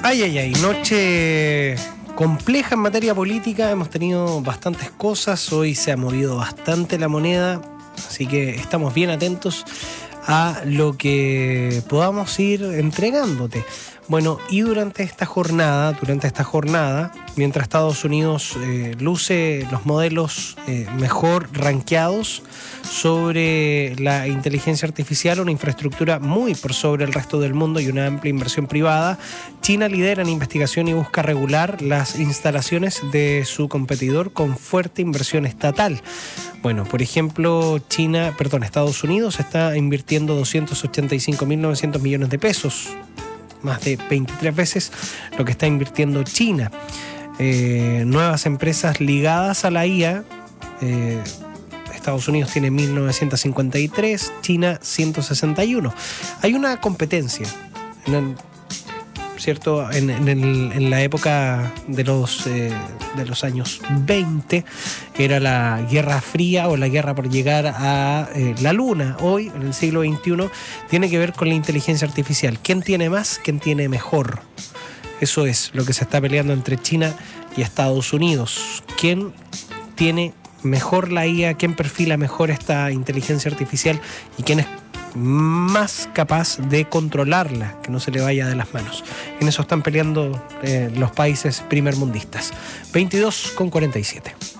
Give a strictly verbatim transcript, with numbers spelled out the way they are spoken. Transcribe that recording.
Ay, ay, ay, noche compleja en materia política, hemos tenido bastantes cosas, hoy se ha movido bastante la moneda, así que estamos bien atentos a lo que podamos ir entregándote. Bueno, y durante esta jornada, durante esta jornada, mientras Estados Unidos eh, luce los modelos eh, mejor rankeados sobre la inteligencia artificial, una infraestructura muy por sobre el resto del mundo y una amplia inversión privada, China lidera en investigación y busca regular las instalaciones de su competidor con fuerte inversión estatal. Bueno, por ejemplo, China, perdón, Estados Unidos está invirtiendo doscientos ochenta y cinco mil novecientos millones de pesos, más de veintitrés veces lo que está invirtiendo China. Eh, nuevas empresas ligadas a la I A, eh, Estados Unidos tiene mil novecientos cincuenta y tres, China ciento sesenta y uno. Hay una competencia, en, ¿cierto? En, en, el, en la época de los, eh, de los años veinte era la Guerra Fría o la guerra por llegar a eh, la Luna. Hoy, en el siglo veintiuno, tiene que ver con la inteligencia artificial. ¿Quién tiene más? ¿Quién tiene mejor? Eso es lo que se está peleando entre China y Estados Unidos. ¿Quién tiene mejor la I A? ¿Quién perfila mejor esta inteligencia artificial? ¿Y quién es más capaz de controlarla, que no se le vaya de las manos? En eso están peleando eh, los países primermundistas. veintidós con cuarenta y siete.